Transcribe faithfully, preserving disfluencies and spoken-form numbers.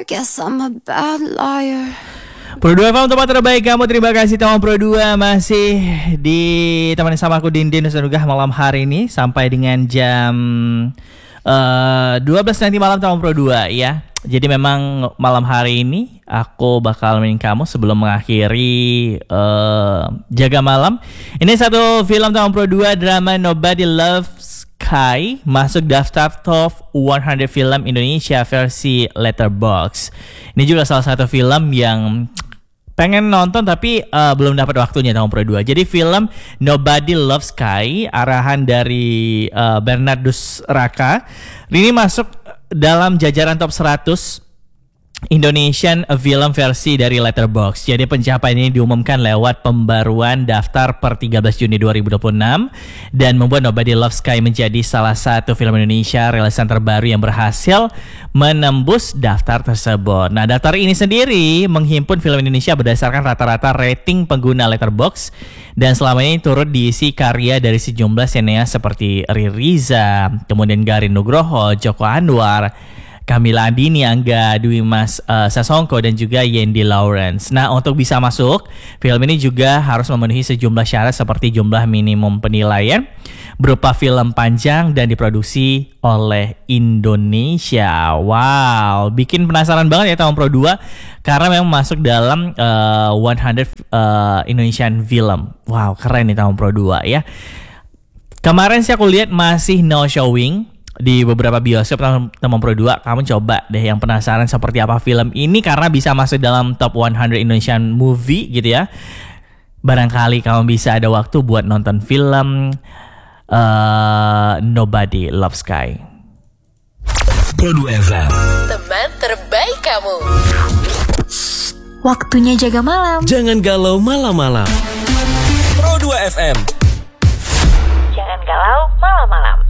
guess I'm a bad liar. Pro dua F M tempat terbaik kamu. Terima kasih teman Pro dua masih ditemani sama aku Dindin Nusanugah malam hari ini sampai dengan jam uh, dua belas nanti malam teman Pro dua ya. Jadi memang malam hari ini aku bakal nemenin kamu sebelum mengakhiri uh, Jaga Malam. Ini satu film teman Pro dua, drama Nobody Loves Sky, masuk daftar top seratus film Indonesia versi Letterboxd. Ini juga salah satu film yang pengen nonton tapi uh, belum dapat waktunya tahun Pro dua. Jadi film Nobody Loves Sky arahan dari uh, Bernardus Raka ini masuk dalam jajaran top seratus Indonesian film versi dari Letterboxd. Jadi pencapaian ini diumumkan lewat pembaruan daftar per tiga belas Juni dua ribu dua puluh enam dan membuat Nobody Loves Sky menjadi salah satu film Indonesia rilisan terbaru yang berhasil menembus daftar tersebut. Nah, daftar ini sendiri menghimpun film Indonesia berdasarkan rata-rata rating pengguna Letterboxd dan selama ini turut diisi karya dari sejumlah sineas seperti Riri Riza, kemudian Garin Nugroho, Joko Anwar, Kamila Andini, Angga Dwi Mas uh, Sasongko dan juga Yendi Lawrence. Nah, untuk bisa masuk, film ini juga harus memenuhi sejumlah syarat seperti jumlah minimum penilaian berupa film panjang dan diproduksi oleh Indonesia. Wow, bikin penasaran banget ya tahun Pro dua karena memang masuk dalam uh, seratus uh, Indonesian film. Wow, keren nih tahun Pro dua ya. Kemarin sih aku lihat masih no showing di beberapa bioskop teman Pro dua. Kamu coba deh yang penasaran seperti apa film ini karena bisa masuk dalam top seratus Indonesian movie gitu ya. Barangkali kamu bisa ada waktu buat nonton film uh, Nobody Loves Sky. Pro dua F M, teman terbaik kamu. Waktunya jaga malam. Jangan galau malam-malam. Pro dua F M. Jangan galau malam-malam.